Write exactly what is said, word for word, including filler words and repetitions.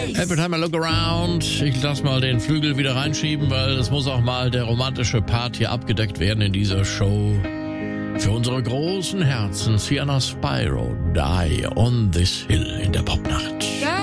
Every time I look around, ich lass mal den Flügel wieder reinschieben, weil es muss auch mal der romantische Part hier abgedeckt werden in dieser Show. Für unsere großen Herzen, Sienna Spyro, Die on This Hill in der Popnacht. Ja.